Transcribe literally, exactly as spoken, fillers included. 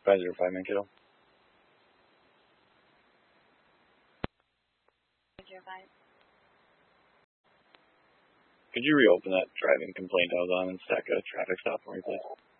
five zero five Mankato. Could you reopen that driving complaint I was on and stack a traffic stop for me, please?